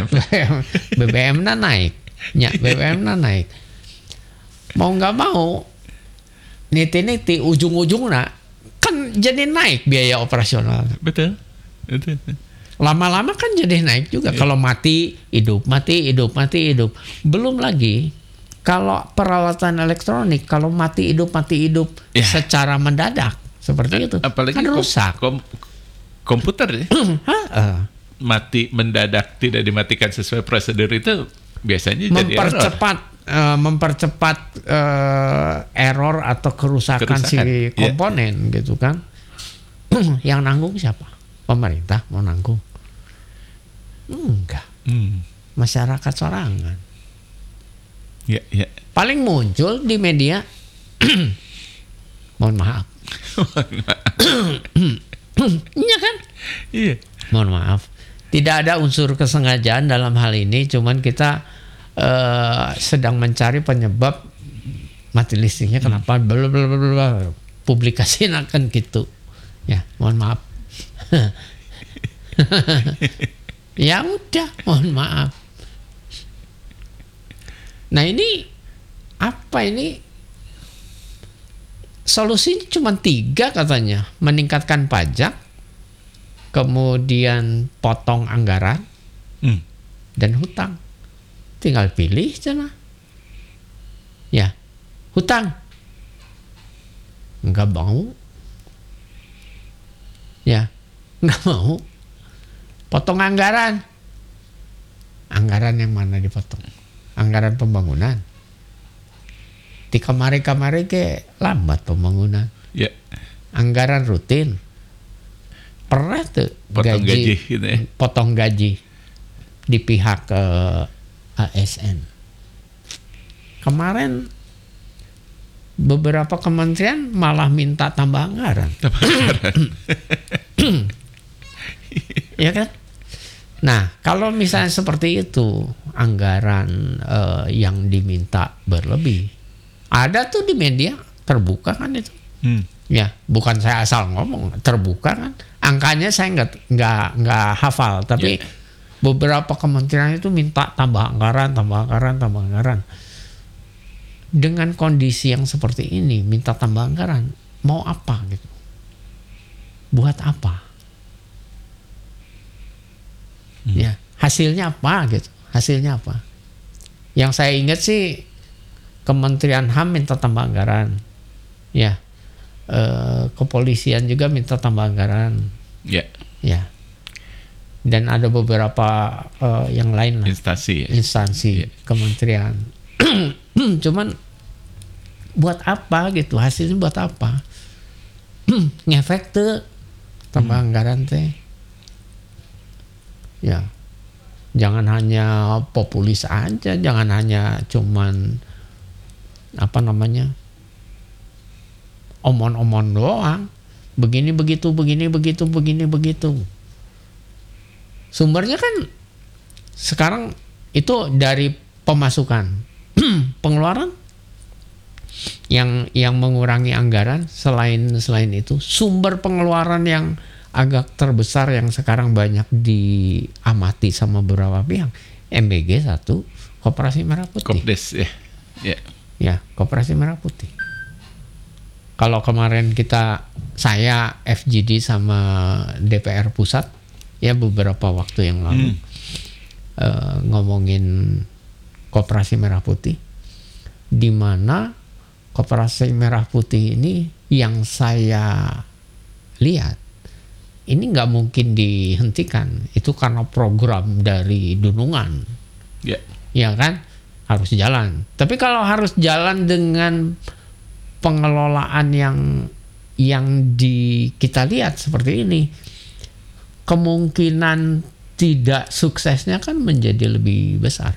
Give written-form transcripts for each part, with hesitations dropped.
BBM na naik. Ya, BBM na naik. Mau nggak mau, niti ujung-ujungnya kan jadi naik biaya operasional. Betul. Lama-lama kan jadi naik juga. Kalau mati, hidup. Belum lagi kalau peralatan elektronik, kalau mati hidup secara mendadak seperti itu, apalagi kan rusak. Komputer ya. Mati mendadak, tidak dimatikan sesuai prosedur itu biasanya mempercepat error atau kerusakan si komponen gitu kan. Yang nanggung siapa? Pemerintah mau nanggung? Enggak. Masyarakat sorangan. Ya. Paling muncul di media. Mohon maaf. Iya kan? Iya. Mohon maaf. Tidak ada unsur kesengajaan dalam hal ini, cuman kita sedang mencari penyebab mati listriknya kenapa publikasiin akan gitu. Ya, mohon maaf. Ya udah, mohon maaf. Nah ini apa ini? Solusinya cuma 3 katanya. Meningkatkan pajak, kemudian potong anggaran, dan hutang. Tinggal pilih sana. Ya, hutang. Enggak mau. Ya, enggak mau. Potong anggaran. Anggaran yang mana dipotong? Anggaran pembangunan. Di kamari-kamari ke lambat pembangunan. Ya. Anggaran rutin. Pernah tuh potong gaji gitu ya. Potong gaji di pihak ASN. Kemarin beberapa kementerian malah minta tambah anggaran. Ya kan? Nah, kalau misalnya seperti itu, anggaran yang diminta berlebih, ada tuh di media terbuka kan itu. Ya, bukan saya asal ngomong, terbuka kan. Angkanya saya nggak hafal, tapi beberapa kementerian itu minta tambah anggaran. Dengan kondisi yang seperti ini, minta tambah anggaran, mau apa gitu? Buat apa? Ya, hasilnya apa gitu? Hasilnya apa? Yang saya ingat sih Kementerian HAM minta tambah anggaran. Ya. Kepolisian juga minta tambah anggaran. Ya. Dan ada beberapa yang lain lah. Instansi kementerian. Cuman buat apa gitu? Hasilnya buat apa? Ngefek tuh tambah anggaran teh. Ya. Jangan hanya populis aja, jangan hanya cuman omon-omon doang. Begini begitu. Sumbernya kan sekarang itu dari pemasukan. Pengeluaran yang mengurangi anggaran. Selain itu, sumber pengeluaran yang agak terbesar yang sekarang banyak diamati sama beberapa pihak, MBG 1, Koperasi Merah Putih. Kopdes ya. Ya, Koperasi Merah Putih. Kalau kemarin saya FGD sama DPR pusat ya beberapa waktu yang lalu ngomongin Koperasi Merah Putih, di mana Koperasi Merah Putih ini yang saya lihat ini nggak mungkin dihentikan, itu karena program dari Dunungan, ya kan, harus jalan. Tapi kalau harus jalan dengan pengelolaan yang kita lihat seperti ini, kemungkinan tidak suksesnya kan menjadi lebih besar.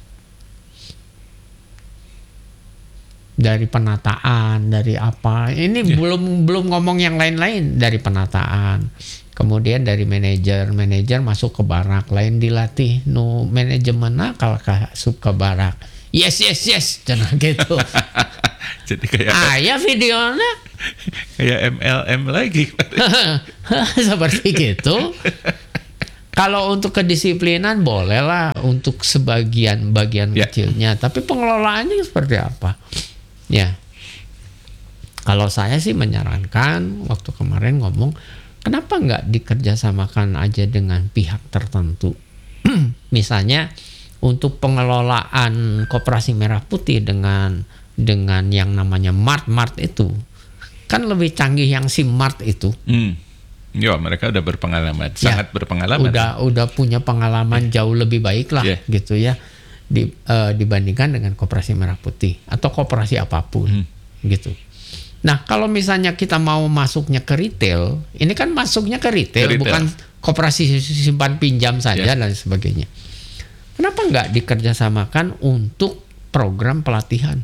Dari penataan, dari apa? Ini belum ngomong yang lain-lain, dari penataan. Kemudian dari manajer masuk ke barak, lain dilatih manajemen kalau masuk ke barak. Yes, jangan gitu. Jadi kayak ya videonya kayak MLM lagi. Seperti gitu. Kalau untuk kedisiplinan bolehlah untuk sebagian bagian kecilnya, tapi pengelolaannya seperti apa? Ya, kalau saya sih menyarankan waktu kemarin ngomong, kenapa nggak dikerjasamakan aja dengan pihak tertentu? Misalnya untuk pengelolaan Koperasi Merah Putih dengan yang namanya Mart itu, kan lebih canggih yang si Mart itu. Ya, mereka udah berpengalaman, sangat berpengalaman. Udah punya pengalaman jauh lebih baik lah, gitu ya, dibandingkan dengan Koperasi Merah Putih atau koperasi apapun, gitu. Nah, kalau misalnya kita mau masuknya ke retail, ini kan masuknya ke retail. Bukan koperasi simpan pinjam saja dan sebagainya. Kenapa nggak dikerjasamakan untuk program pelatihan?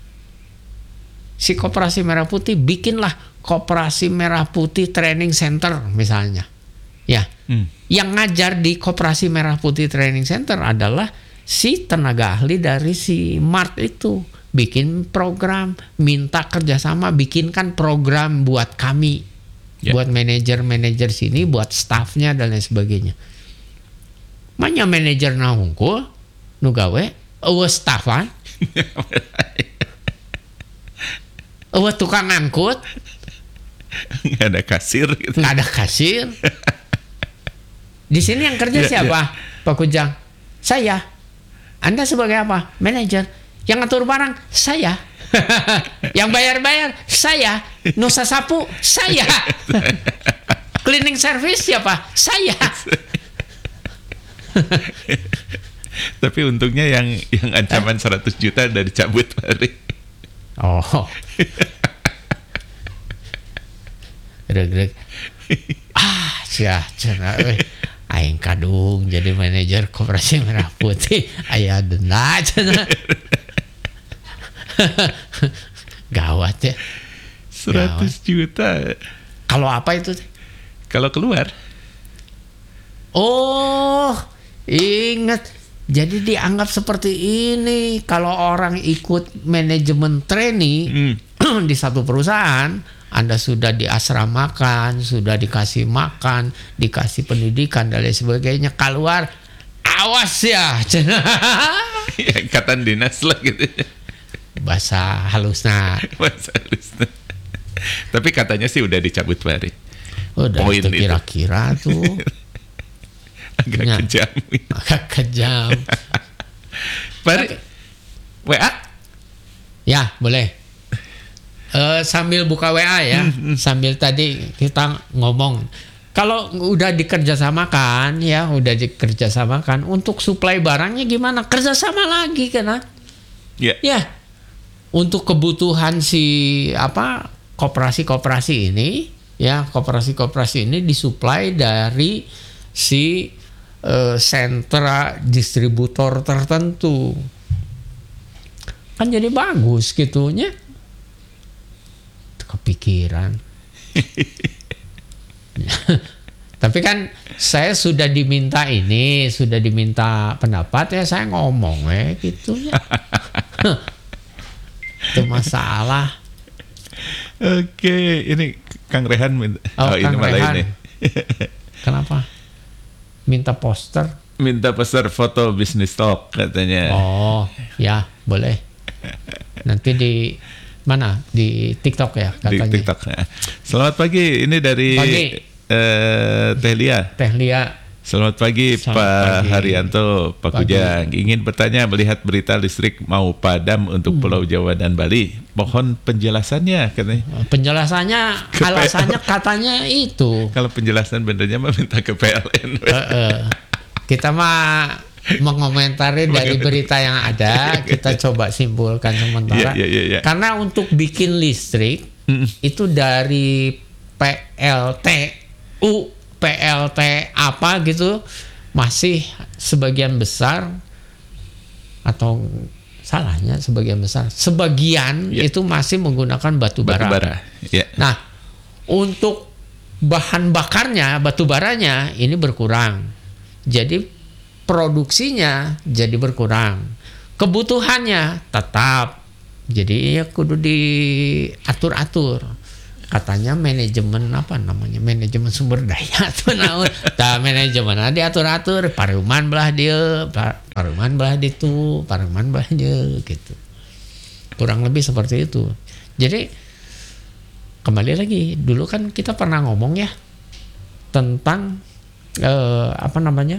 Si Koperasi Merah Putih bikinlah Koperasi Merah Putih Training Center misalnya, ya. Yang ngajar di Koperasi Merah Putih Training Center adalah si tenaga ahli dari si Mart itu. Bikin program, minta kerjasama, bikinkan program buat kami, buat manajer sini, buat staffnya dan lain sebagainya. Manya manajer na hungkul, nu gawe, staffan, tukang angkut. Nggak ada kasir gitu. Nggak ada kasir. Di sini yang kerja siapa? Pak Kujang? Saya. Anda sebagai apa? Manajer. Yang ngatur barang? Saya. Yang bayar-bayar? Saya. Nusa sapu? Saya. Cleaning service siapa? Saya. Tapi untungnya yang ancaman 100 juta udah dicabut, Pak Ari. Oh. Greg. Cenah euy. Aing kadung jadi manajer Koperasi Merah Putih. Aya denda cenah. Gawat ya. 100 juta. Kalau apa itu? Kalau keluar. Oh, ingat. Jadi dianggap seperti ini. Kalau orang ikut manajemen trainee di satu perusahaan, Anda sudah diasramakan, sudah dikasih makan, dikasih pendidikan dan lain sebagainya. Keluar, awas ya. Ya, ikatan dinas lah gitu. Bahasa halusnya. Tapi katanya sih udah dicabut, Pak Ari. Udah itu kira-kira tuh. Agak kejam. Agak kejam. Pak Ari, WA? Ya, boleh. Sambil buka WA ya, sambil tadi kita ngomong. Kalau udah dikerjasamakan ya, untuk suplai barangnya gimana? Kerjasama lagi kan? Ya. Untuk kebutuhan si koperasi ini, ya koperasi ini disuplai dari si sentra distributor tertentu. Kan jadi bagus gitunya. Kepikiran. Tapi kan saya sudah diminta pendapat ya, saya ngomong gitu ya. Itu masalah. Oke, ini Kang Rehan minta. Kang ini malah Rehan. ini. Kenapa? Minta poster. Minta poster foto bisnis talk katanya. Oh, ya, boleh. Nanti di mana? Di TikTok ya katanya. Di TikTok. Selamat pagi, ini dari Teh Lia. Selamat pagi Pak Haryanto, Pak Kujang. Ingin bertanya melihat berita listrik mau padam untuk Pulau Jawa dan Bali. Mohon penjelasannya katanya. Penjelasannya, alasannya katanya itu. Kalau penjelasan benernya mah minta ke PLN. Kita mah mengomentari dari berita yang ada, kita coba simpulkan sementara. Yeah. Karena untuk bikin listrik itu dari PLT apa gitu masih sebagian besar, atau salahnya sebagian itu masih menggunakan batu bara. Nah, untuk bahan bakarnya, batu baranya ini berkurang. Jadi produksinya jadi berkurang. Kebutuhannya tetap. Jadi ya kudu diatur-atur. katanya manajemen apa namanya, manajemen sumber daya tuh naon, tah manajemen diatur-atur, paruman belah dia, paruman belah ditu, paruman belah dia gitu. Kurang lebih seperti itu. Jadi kembali lagi, dulu kan kita pernah ngomong ya tentang apa namanya,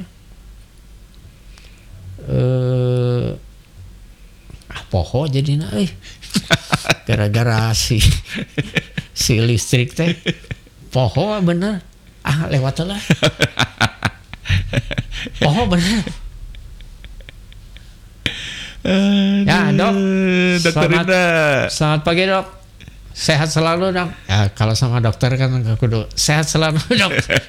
poho jadinya gara-gara si listrik teh poho bener lewat lah poho bener. Ya dok, Dokter Indra, selamat pagi dok, sehat selalu dok. Ya, kalau sama dokter kan kudu sehat selalu dok.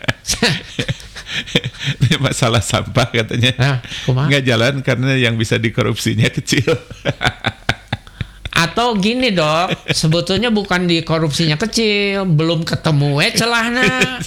ini masalah sampah katanya nggak jalan karena yang bisa dikorupsinya kecil. Atau gini dok, sebetulnya bukan di korupsinya kecil, belum ketemu celahnya.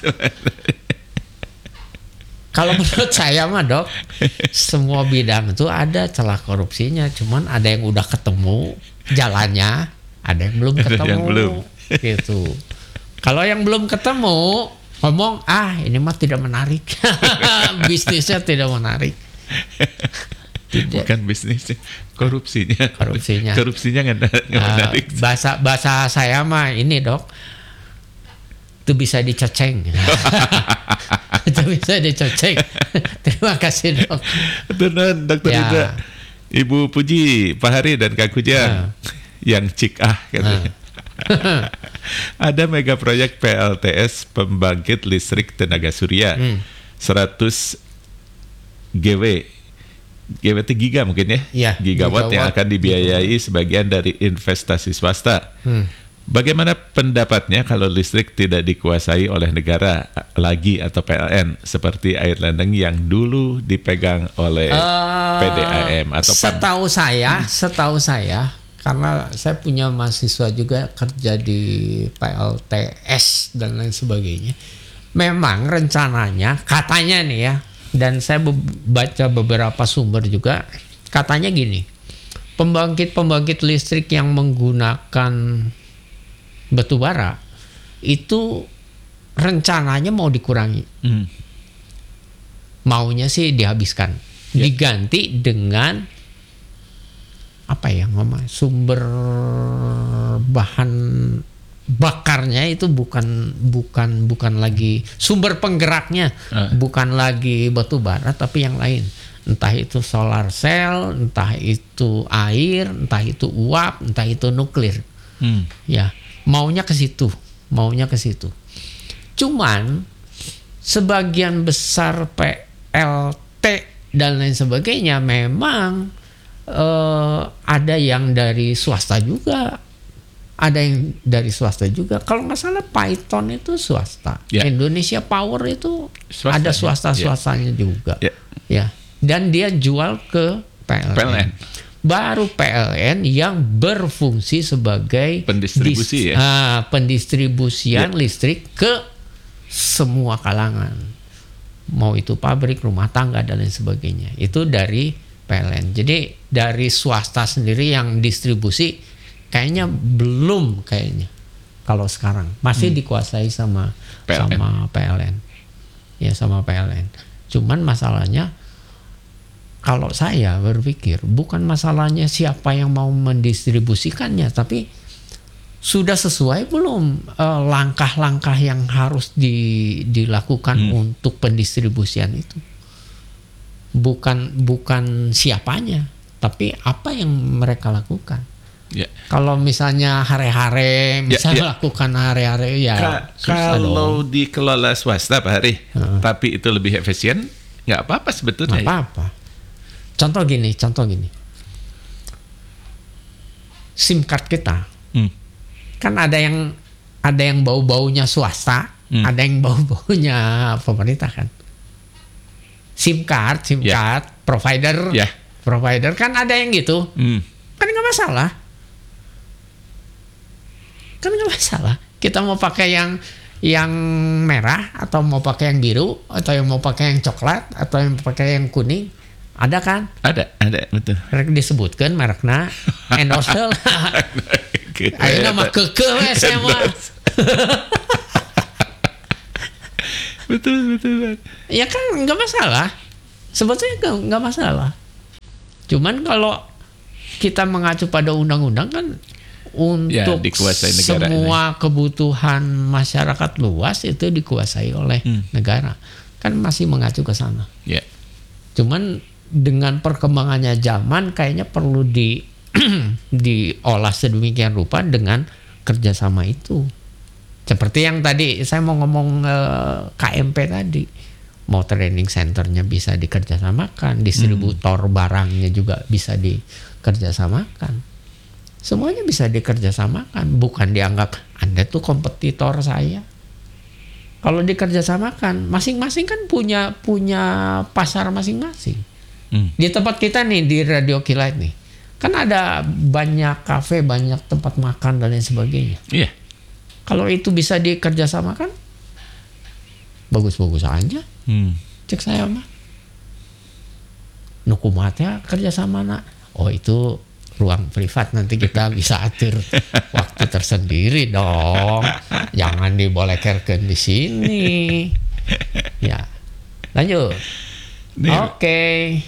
Kalau menurut saya mah dok, semua bidang itu ada celah korupsinya, cuman ada yang udah ketemu jalannya, ada yang belum ketemu. Yang belum. Gitu. Kalau yang belum ketemu, ngomong ini mah tidak menarik, bisnisnya tidak menarik. Tidak. Bukan bisnisnya, korupsinya nggak menarik. Bahasa saya mah ini dok, itu bisa dicoceng. Itu bisa dicoceng. Terima kasih dok. Benar dokter Indra, Ibu Puji, Pak Hari dan Kak Kujang yang cik katanya. Ada mega proyek PLTS pembangkit listrik tenaga surya 100 GW giga mungkin ya, gigawatt yang akan dibiayai sebagian dari investasi swasta. Bagaimana pendapatnya kalau listrik tidak dikuasai oleh negara lagi atau PLN seperti air ledeng yang dulu dipegang oleh PDAM atau setahu saya karena saya punya mahasiswa juga kerja di PLTS dan lain sebagainya. Memang rencananya katanya nih ya, dan saya baca beberapa sumber juga, katanya gini, pembangkit listrik yang menggunakan batu bara itu rencananya mau dikurangi. Maunya sih dihabiskan, diganti dengan apa ya ngomong, sumber bahan bakarnya itu bukan lagi sumber penggeraknya, bukan lagi batu bara tapi yang lain, entah itu solar cell, entah itu air, entah itu uap, entah itu nuklir. Ya, maunya ke situ. Cuman sebagian besar PLT dan lain sebagainya memang ada yang dari swasta juga. Kalau nggak salah Python itu swasta. Indonesia Power itu swasta, ada swasta-swastanya juga. Ya. Dan dia jual ke PLN. Baru PLN yang berfungsi sebagai pendistribusian listrik ke semua kalangan. Mau itu pabrik, rumah tangga dan lain sebagainya. Itu dari PLN. Jadi dari swasta sendiri yang distribusi kayaknya belum, kalau sekarang masih dikuasai sama PLN. Ya, sama PLN. Cuman masalahnya kalau saya berpikir bukan masalahnya siapa yang mau mendistribusikannya, tapi sudah sesuai belum langkah-langkah yang harus dilakukan untuk pendistribusian itu. Bukan siapanya, tapi apa yang mereka lakukan. Kalau misalnya hare-hare, lakukan hare-hare kalau dikelola swasta Pak Hari, tapi itu lebih efisien, nggak apa-apa sebetulnya. Nggak apa-apa. Contoh gini, SIM card kita, kan ada yang bau-baunya swasta, ada yang bau-baunya pemerintah kan. SIM card, provider kan ada yang gitu, kan nggak masalah. Kita mau pakai yang merah atau mau pakai yang biru atau yang mau pakai yang coklat atau yang pakai yang kuning, ada kan? Ada betul. Disebutkan mereknya, endorse lah. Ayo nama kekeh saya mah. Betul. Ya kan nggak masalah. Sebetulnya nggak masalah. Cuman kalau kita mengacu pada undang-undang kan untuk semua kebutuhan masyarakat luas itu dikuasai oleh negara. Kan masih mengacu ke sana. Yeah. Cuman dengan perkembangannya zaman kayaknya perlu diolah sedemikian rupa dengan kerjasama itu. Seperti yang tadi saya mau ngomong KMP tadi, mau training centernya bisa dikerjasamakan, distributor barangnya juga bisa dikerjasamakan, semuanya bisa dikerjasamakan, bukan dianggap Anda tuh kompetitor saya. Kalau dikerjasamakan, masing-masing kan punya pasar masing-masing. Di tempat kita nih di Radio Kilat nih, kan ada banyak kafe, banyak tempat makan dan lain sebagainya. Iya. Kalau itu bisa dikerjasamakan, bagus-bagus aja. Cek saya mah. Nukumatnya kerjasama nak. Oh itu ruang privat, nanti kita bisa atur waktu tersendiri dong. Jangan dibolehkan di sini. Ya, lanjut. Oke.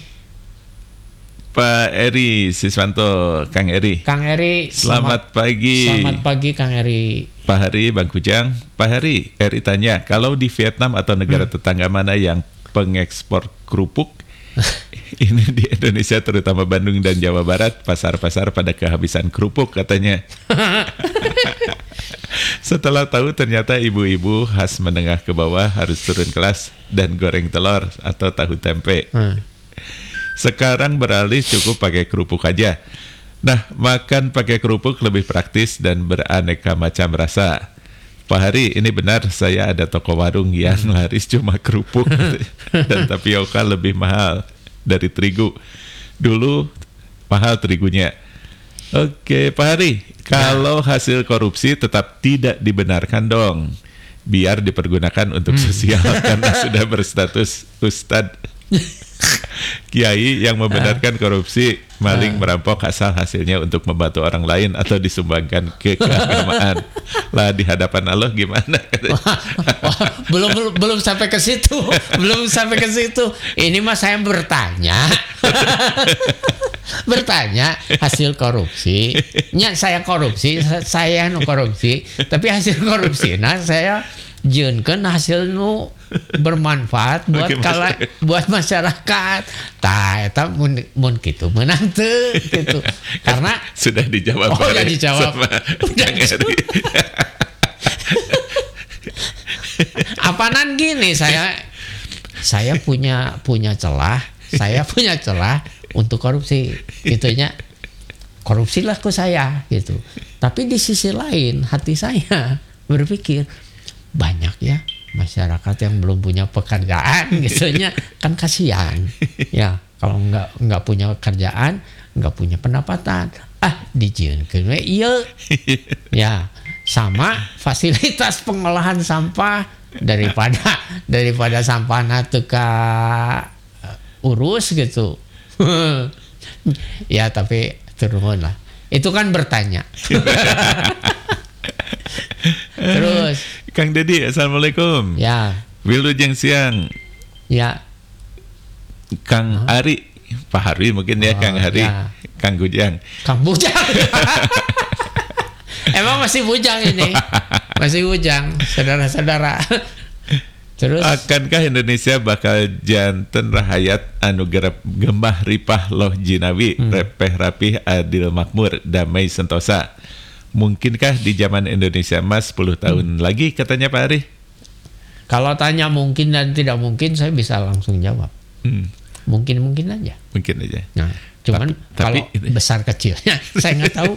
Pak Eri Siswanto, Kang Eri. Kang Eri, selamat pagi. Selamat pagi Kang Eri. Pak Hari, Bang Kujang. Pak Hari, Eri tanya, kalau di Vietnam atau negara tetangga mana yang pengekspor kerupuk? Ini di Indonesia terutama Bandung dan Jawa Barat, pasar-pasar pada kehabisan kerupuk katanya. Setelah tahu ternyata ibu-ibu khas menengah ke bawah harus turun kelas dan goreng telur atau tahu tempe. Sekarang beralih cukup pakai kerupuk aja. Nah, makan pakai kerupuk lebih praktis dan beraneka macam rasa. Pak Hari, ini benar saya ada toko warung yang laris cuma kerupuk dan tapioka lebih mahal dari terigu. Dulu mahal terigunya. Oke, Pak Hari, kalau hasil korupsi tetap tidak dibenarkan dong. Biar dipergunakan untuk sosial karena sudah berstatus ustadz. Kiai yang membenarkan korupsi, maling, merampok asal hasilnya untuk membantu orang lain atau disumbangkan ke keagamaan. Lah di hadapan Allah gimana? Belum sampai ke situ. Belum sampai ke situ. Ini mah saya bertanya. Bertanya hasil korupsi. Saya korupsi, saya korupsi, tapi hasil korupsi nah saya jeunkeun hasil nu bermanfaat buat masyarakat. Tah eta mun kitu meunang teu gitu. Karena sudah dijawab. Oh, ya dijawab. Apanan gini, saya punya celah, untuk korupsi gitunya. Korupsilah ke saya gitu. Tapi di sisi lain hati saya berpikir banyak ya masyarakat yang belum punya pekerjaan gitunya, kan kasihan ya kalau nggak punya pekerjaan, nggak punya pendapatan, dijieunkeun we ieu ya, sama fasilitas pengolahan sampah daripada sampahna teu ka urus gitu. Ya tapi turun lah, itu kan bertanya. Terus Kang Dedi, assalamualaikum. Ya. Wilujeng siang. Ya. Kang Ari, Pak Hari mungkin ya, Kang Hari, ya. Kang Bujang. Kang Bujang. Emang masih bujang ini, masih bujang, saudara-saudara. Terus akankah Indonesia bakal janten rahayat anu gemah ripah loh jinawi, repeh rapih adil makmur damai sentosa? Mungkinkah di zaman Indonesia Mas 10 tahun lagi katanya Pak Ari? Kalau tanya mungkin dan tidak mungkin, saya bisa langsung jawab. Mungkin aja. Mungkin aja. Nah, cuman kalau besar kecilnya saya nggak tahu.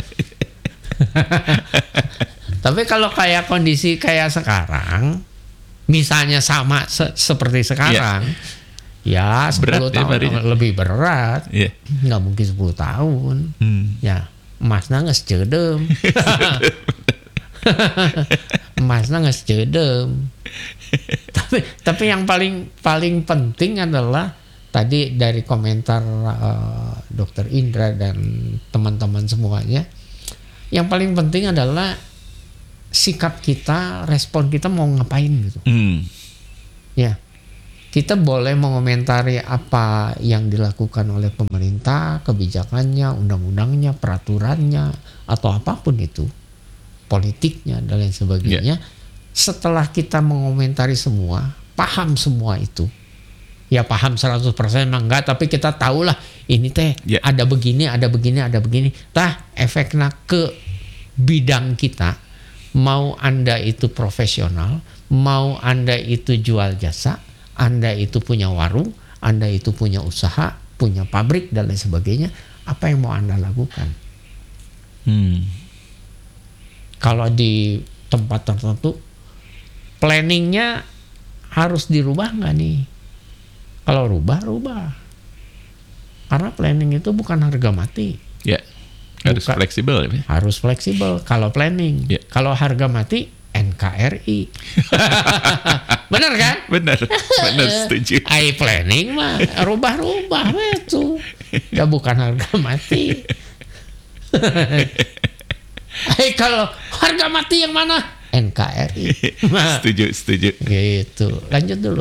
Tapi kalau kayak kondisi kayak sekarang, misalnya sama seperti sekarang, ya 10 tahun lebih berat. Nggak mungkin 10 tahun. Ya. Masna geus ceudem. Masna geus ceudem. Tapi yang paling penting adalah tadi dari komentar Dr. Indra dan teman-teman semuanya, yang paling penting adalah sikap kita, respon kita mau ngapain gitu. Ya, kita boleh mengomentari apa yang dilakukan oleh pemerintah, kebijakannya, undang-undangnya, peraturannya, atau apapun itu, politiknya dan lain sebagainya. Setelah kita mengomentari semua, paham semua itu, ya paham 100% enggak, tapi kita tahulah ini teh ada begini, ada begini, ada begini. Tah efeknya ke bidang kita, mau Anda itu profesional, mau Anda itu jual jasa, Anda itu punya warung, Anda itu punya usaha, punya pabrik dan lain sebagainya, apa yang mau Anda lakukan? Kalau di tempat tertentu, planningnya harus dirubah nggak nih? Kalau rubah. Karena planning itu bukan harga mati. Ya, harus fleksibel. Harus fleksibel kalau planning. Kalau harga mati, NKRI. Benar kan? Benar, setuju. Planning mah rubah itu. Udah bukan harga mati. Kalau harga mati yang mana? NKRI. Setuju. Gitu. Lanjut dulu.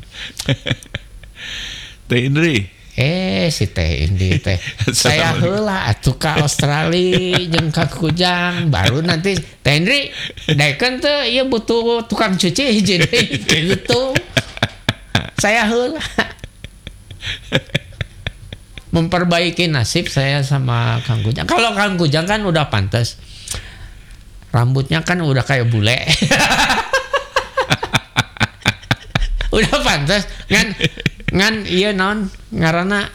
Teh Indri. Si Teh Indri teh. Saya heula atuh ka Australia jeung ka Kujang, baru nanti Teh Indri daekeun teh ieu butuh tukang cuci hiji deui gitu. Saya heula. Memperbaiki nasib saya sama Kang Kujang. Kalau Kang Kujang kan udah pantas. Rambutnya kan udah kayak bule. Udah pantas ngan iya naon ngaranna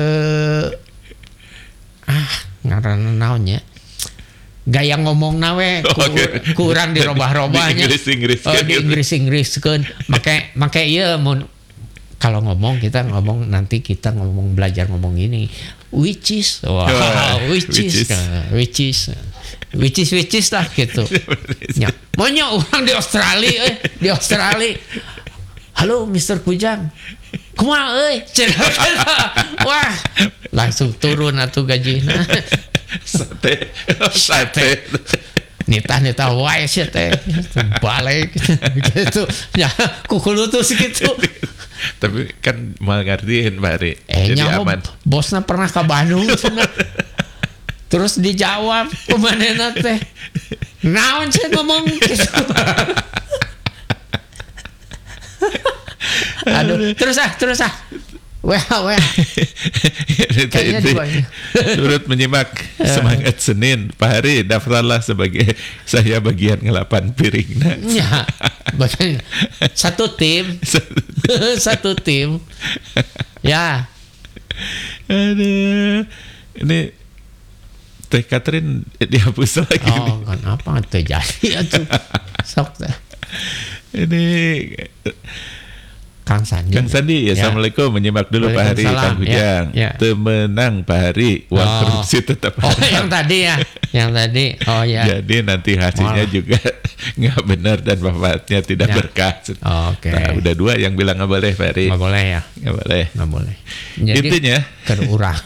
ngaranna naonnya gaya ngomong nawe kurang dirobah-robahnya di Inggris-Inggriskeun make ieu kalau ngomong kita ngomong nanti kita ngomong belajar ngomong ini which is lah gitu. Ya, maunya orang di Australia. Halo Mr. Kujang. Kumaha euy? Wah, langsung turun atuh gajina. Sate. Nita wae sih teh. Balik gitu. Ya, kukulu tuh segitu. Tapi kan mengertiin Bari. Jadi aman. Bosna pernah ke Bandung terus dijawab kumanehna teh. Naon sih ngomong gitu. Aduh, terus ah. Wah. Kayaknya turut menyimak Semangat Senin. Pak Hari, daftarlah sebagai saya bagian ngelapan piringna. Ya, bagian satu tim. Ya. Aduh, ini Teh Catherine dihapus lagi. Oh, kenapa terjadi atuh? Sok teh. Ini Kang Sandi, ya. Assalamualaikum, menyimak dulu Pak Hari, Kang Kujang. Temenang Pak Hari, uang korupsi tetap ada. Yang tadi. Oh ya. Jadi nanti hasilnya juga nggak benar dan manfaatnya tidak berkah. Oke. Nah, udah 2 yang bilang nggak boleh Pak Hari. Nggak boleh ya. Nggak boleh. Jadi, intinya kerurang.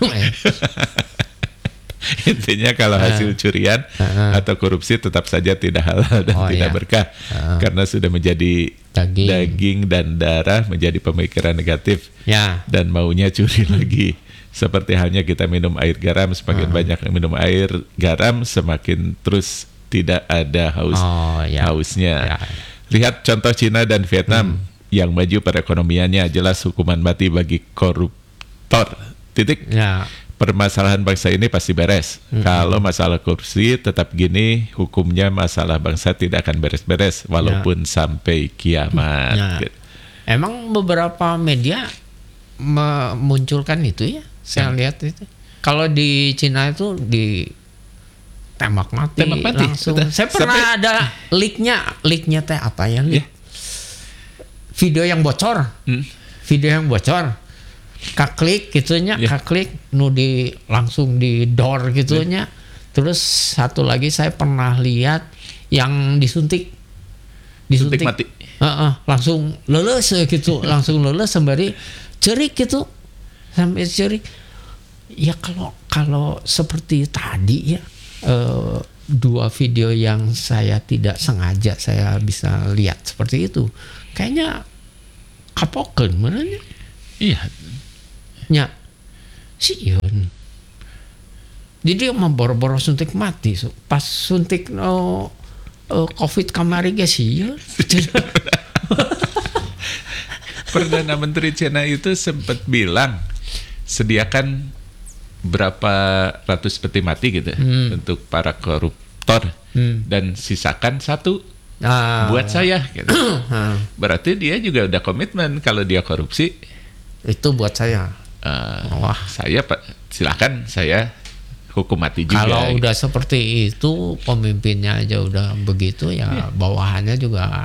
Intinya kalau hasil curian atau korupsi tetap saja tidak halal dan tidak berkah karena sudah menjadi daging dan darah, menjadi pemikiran negatif dan maunya curi lagi. Seperti halnya kita minum air garam, semakin banyak minum air garam semakin terus tidak ada hausnya. Lihat contoh Cina dan Vietnam yang maju perekonomiannya, jelas hukuman mati bagi koruptor. Titik. Permasalahan bangsa ini pasti beres. Kalau masalah korupsi tetap gini, hukumnya masalah bangsa tidak akan beres-beres walaupun sampai kiamat. Gitu. Emang beberapa media memunculkan itu ya, saya lihat itu. Kalau di Cina itu di tembak mati langsung. Saya pernah ada leaknya teh apa ya? Video yang bocor. Kaklik gitunya, kaklik langsung di door gitunya. Terus satu lagi saya pernah lihat yang disuntik mati. Langsung leles gitu, sembari cerik gitu. Sampai cerik. Ya kalau seperti tadi ya 2 video yang saya tidak sengaja saya bisa lihat seperti itu. Kayaknya kapokeun benernya. Iya. Nya. Sieun. Jadi mah boro-boro suntik mati. Pas suntik COVID kamari ge sieun. Perdana Menteri China itu sempat bilang sediakan berapa ratus peti mati gitu untuk para koruptor dan sisakan 1 buat saya gitu. Berarti dia juga udah komitmen kalau dia korupsi itu buat saya. Saya silakan saya hukum mati juga. Kalau udah seperti itu pemimpinnya aja udah begitu ya, bawahannya juga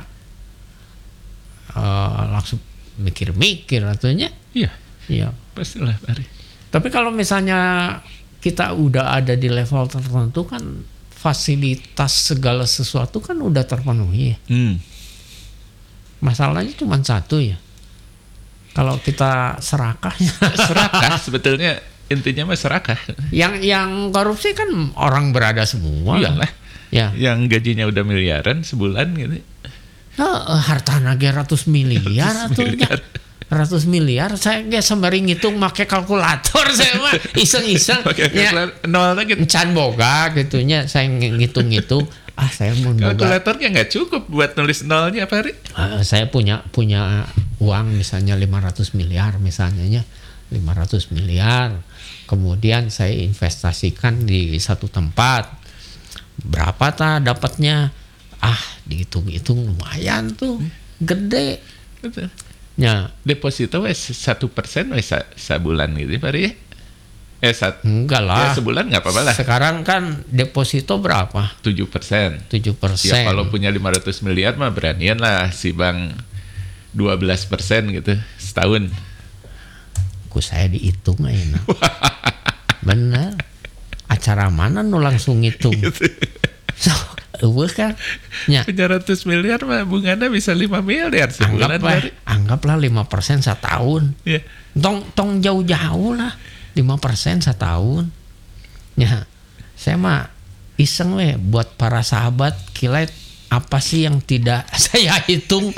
langsung mikir-mikir atunya. Iya. Pastilah, Ari. Tapi kalau misalnya kita udah ada di level tertentu kan fasilitas segala sesuatu kan udah terpenuhi ya. Masalahnya cuma 1 ya. Kalau kita serakah sebetulnya intinya mah serakah. Yang korupsi kan orang berada semua. Iyalah. Ya. Yang gajinya udah miliaran sebulan gitu. Harta nage ratus miliar atunya. 100 miliar saya nggak sembari ngitung make kalkulator saya mah iseng-iseng ya, nol lagi can boga gitunya saya ngitung-ngitung saya mau boga kalkulatornya nggak cukup buat nulis nolnya apa Ri? Saya punya uang misalnya 500 miliar misalnya 500 miliar kemudian saya investasikan di satu tempat berapa dapatnya dihitung-hitung lumayan tuh gede. Betul. Ya. Deposito 1% sebulan gitu Pak ya? Enggak lah. Ya, sebulan nggak apa-apa lah. Sekarang kan deposito berapa? 7%. 7%. Ya kalau punya 500 miliar mah beranian lah si bank 12% gitu setahun. Saya dihitung aja. Bener. Acara mana nu langsung ngitung? So, kan? Ya. 300 miliar mah bunganya bisa 5 miliar sebulan. Anggaplah 5% setahun. Yeah. Tong jauh-jauh lah. 5% setahun. Ya. Saya mah iseng buat para sahabat kilat apa sih yang tidak saya hitung.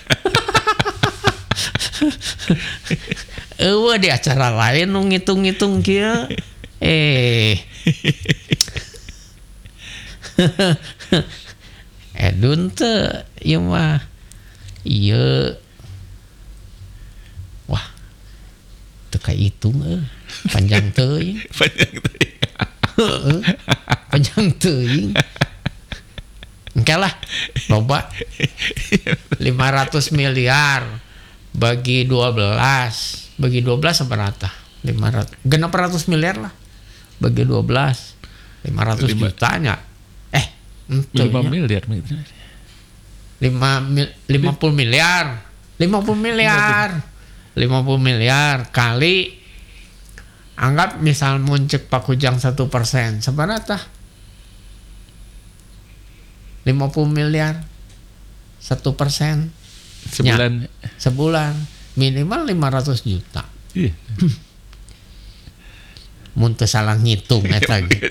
Di acara lain nu ngitung-ngitung kieu. Edun teh ieu mah ieu wah teu kahitung panjang teuing. Panjang teuing. Engke lah loba 500 miliar bagi 12 seberapa? 500 miliar lah bagi 12 500 jutanya 5 miliar 50 miliar 50 miliar kali anggap misal muncul pakujang 1% seberapa 50 miliar 1% sebulan minimal 500 juta. Iya. Mun teu salah ngitung eta ge.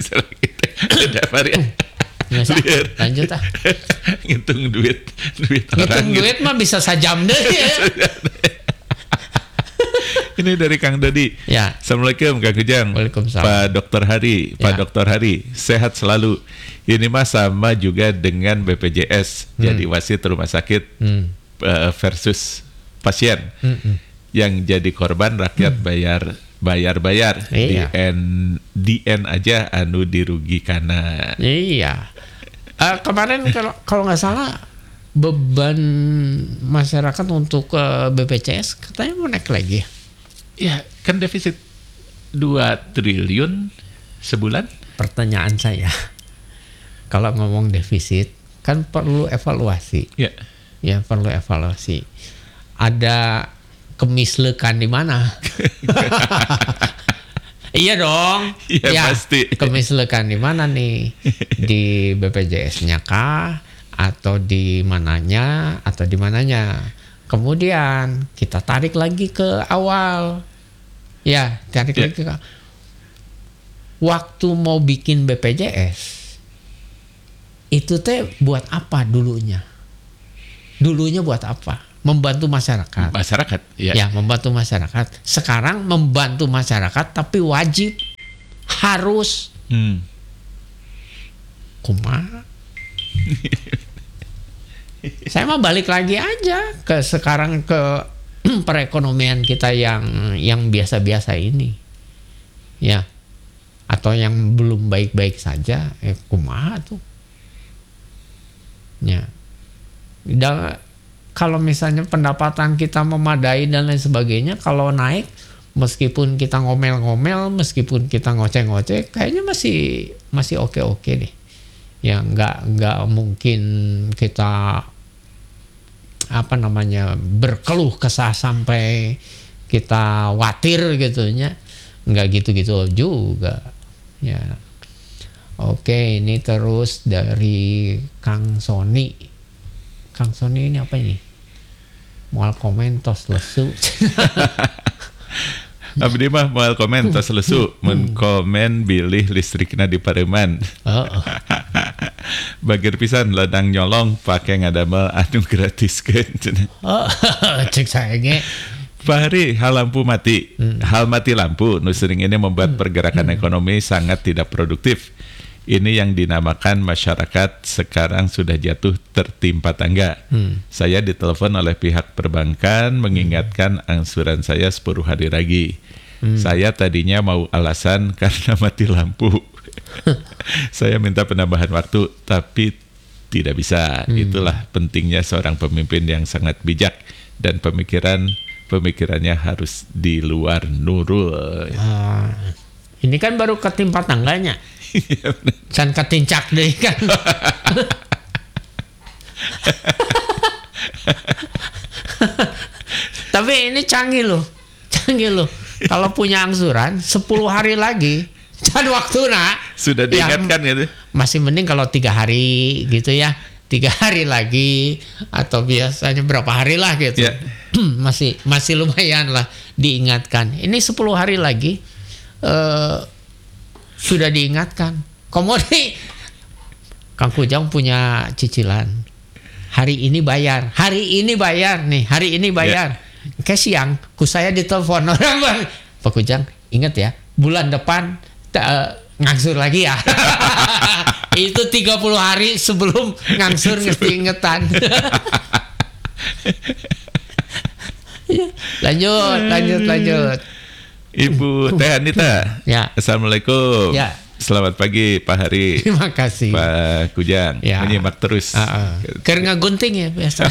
Lanjut ngitung duit ngitung duit mah bisa sajam deh ya. Ini dari Kang Dodi. Ya. Assalamualaikum Kang Ujang. Waalaikumsalam. Pak Dr. Hari. Pak Dr. Hari, sehat selalu. Ini mah sama juga dengan BPJS. Jadi wasit rumah sakit versus pasien. Yang jadi korban rakyat bayar. Iya. DN aja anu dirugikan. Iya. Kemarin kalau nggak salah beban masyarakat untuk BPJS katanya mau naik lagi. Ya, kan defisit 2 triliun sebulan. Pertanyaan saya, kalau ngomong defisit kan perlu evaluasi. Ya. Ya perlu evaluasi. Ada kemislekan di mana? Iya dong. Ya, pasti. Kemislekan di mana nih? Di BPJS-nya kah? Atau di mananya? Atau di mananya? Kemudian kita tarik lagi ke awal. Ya, tarik lagi ke waktu mau bikin BPJS. itu teh buat apa dulunya? Dulunya buat apa? Membantu masyarakat. Masyarakat, ya. Ya, membantu masyarakat. Sekarang membantu masyarakat tapi wajib, harus. Kumaha? Saya mah balik lagi aja ke sekarang ke perekonomian kita yang biasa-biasa ini. Ya. Atau yang belum baik-baik saja, kumaha tuh. Ya. Dan kalau misalnya pendapatan kita memadai dan lain sebagainya, kalau naik meskipun kita ngomel-ngomel, meskipun kita ngoceh-ngoceh, kayaknya masih oke-oke deh. Ya nggak mungkin kita berkeluh kesah sampai kita khawatir gitunya, nggak gitu-gitu juga ya. Oke, ini terus dari Kang Sony ini apa ini? Moal komen tos lesu. Abdi mah moal komen tos lesu, mun komen bilih listrikna di Pareman. Bagir pisan ladang nyolong pake ngadamel anu gratiskeun cenah. Cek saya ge. Fahri, hal lampu mati. Hal mati lampu nu sering ini membuat pergerakan ekonomi sangat tidak produktif. Ini yang dinamakan masyarakat sekarang sudah jatuh tertimpa tangga. Saya ditelepon oleh pihak perbankan mengingatkan angsuran saya 10 hari lagi. Saya tadinya mau alasan karena mati lampu. Saya minta penambahan waktu, tapi tidak bisa. Itulah pentingnya seorang pemimpin yang sangat bijak dan pemikirannya harus di luar Nurul. Ini kan baru ketimpa tangganya. Can ketincak deh kan. Tapi ini canggih loh. Kalau punya angsuran 10 hari lagi, dan waktu sudah diingatkan ya, gitu. Masih mending kalau 3 hari gitu ya. 3 hari lagi atau biasanya berapa hari lah gitu. Yeah. masih lumayan lah diingatkan. Ini 10 hari lagi sudah diingatkan. Komodi Kang Kujang punya cicilan. Hari ini bayar nih. Yeah. Kayak siang ku saya ditelepon orang bang, Pak Kujang ingat ya bulan depan ngangsur lagi ya. Itu 30 hari sebelum ngangsur ngesti ingetan. Lanjut. Ibu Teh Anita. Ya. Assalamualaikum. Ya. Selamat pagi Pak Hari. Terima kasih Pak Kujang. Ya. Menyimak terus. Karena gunting ya biasa.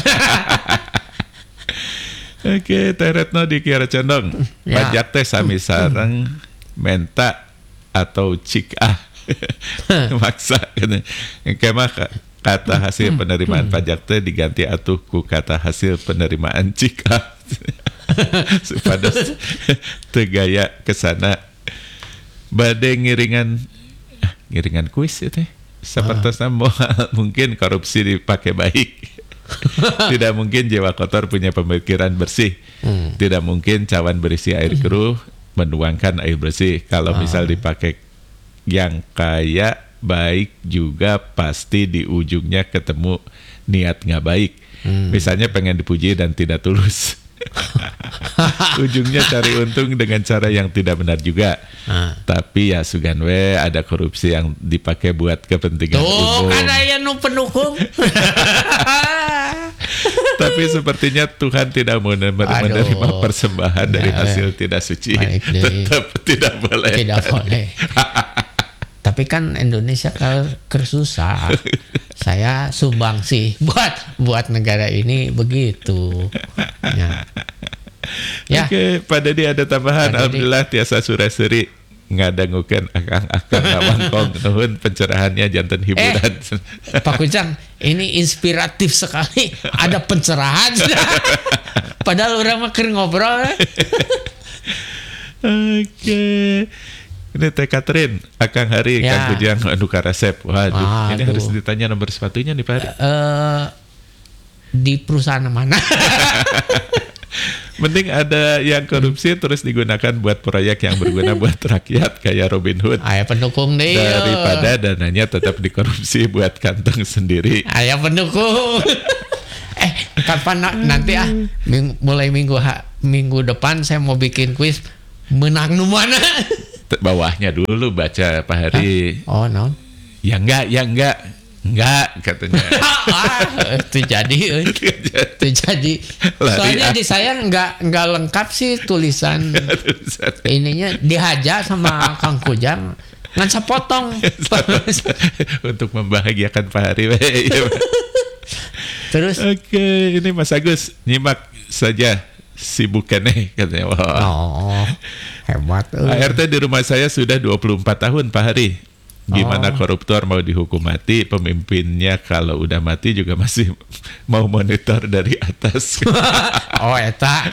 Oke, Teh Retno di Kiara Condong. Ya. Pajak teh sami sareng menta atau cikah. Maksa kemah kata hasil penerimaan pajak teh diganti atuh ku kata hasil penerimaan cikah. Supados tegaya kesana bade ngiringan kuis ya teh sapertosna mungkin korupsi dipakai baik. Tidak mungkin jiwa kotor punya pemikiran bersih. Tidak mungkin cawan berisi air keruh menuangkan air bersih. Kalau misal dipakai yang kaya baik juga pasti di ujungnya ketemu niat nggak baik. Misalnya pengen dipuji dan tidak tulus. Ujungnya cari untung dengan cara yang tidak benar juga. Tapi ya sugan we ada korupsi yang dipakai buat kepentingan umum. Kan aya nu pendukung. Tapi sepertinya Tuhan tidak mau menerima persembahan dari hasil tidak suci. Tetap tidak boleh. Tidak boleh. Tapi kan Indonesia kersusah. Saya sumbang sih buat negara ini begitu. Ya. Oke, Pak Dedi ada tambahan. Alhamdulillah tiasa suraseri ngadangukeun akang-akang ngawangkong nuhun pencerahannya janten hiburan. Pak Kujang, ini inspiratif sekali. Ada pencerahan. Padahal orang mah keur ngobrol. Oke. Ini Teh Catherine, Akang Hari, ya. Kang Kujang, anu resep. Waduh, ini harus ditanya nomor sepatunya nih Pak Hari. Di perusahaan mana? Mending ada yang korupsi terus digunakan buat proyek yang berguna buat rakyat kayak Robin Hood. Ayah pendukung nih. Daripada dananya tetap dikorupsi buat kantong sendiri. Ayah pendukung. Kapan nanti mulai minggu depan saya mau bikin kuis menang nu mana? Bawahnya dulu baca Pak Hari. Oh, no. Ya enggak katanya. Itu jadi. Soalnya di saya enggak lengkap sih tulisan. Ininya dihajar sama Kang Kujang. Ngan sepotong. Untuk membahagiakan Pak Hari. Terus. Oke, ini Mas Agus nyimak saja sibukannya katanya. Oh, hebat. ART di rumah saya sudah 24 tahun Pak Hari. Gimana koruptor mau dihukum mati, pemimpinnya kalau udah mati juga masih mau monitor dari atas. Eta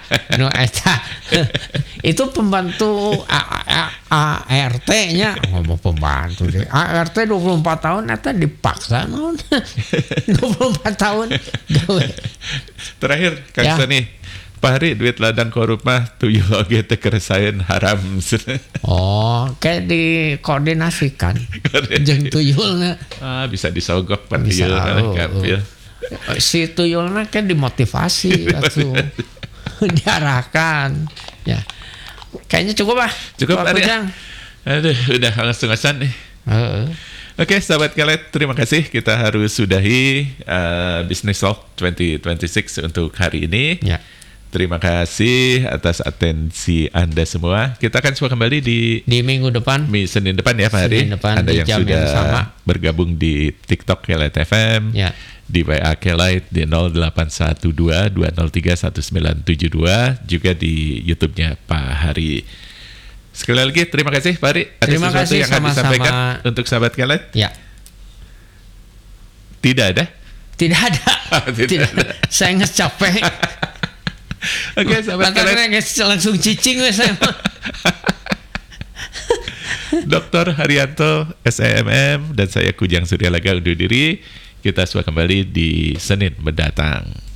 itu pembantu ART-nya, ngomong pembantu deh. ART 24 tahun eta dipaksa non. 24 tahun. Terakhir Kang Sani, Pak Hari, duit ladang korup mah tuyul oge teh keresaeun haram. Kayak dikoordinasikan. Jeung tuyulna. Bisa disogok pan tuyul kapil. Si tuyulna kan dimotivasi atuh. Diarahkan. Ya. Kayaknya cukup lah. Cukup Pak Hari. Aduh, udah ngas-ngasan nih. Oke, sahabat Kelet, terima kasih. Kita harus sudahi Business Talk 2026 untuk hari ini. Ya. Terima kasih atas atensi Anda semua. Kita akan semua kembali di minggu depan. Senin depan ya Pak Hari. Anda yang sudah bergabung di TikTok Kelet FM, di WA Kelet di 0812-203-1972, juga di YouTube-nya Pak Hari. Sekali lagi terima kasih Pak Hari atas terima sesuatu kasih, yang akan disampaikan untuk sahabat Kelet. Ya. Tidak ada? Tidak ada. Tidak ada. Saya capek. Oke, sahabat Kelet. Langsung cicing saya. Dr. Haryanto SEMM dan saya Kujang Suryalaga undur diri. Kita semua kembali di Senin mendatang.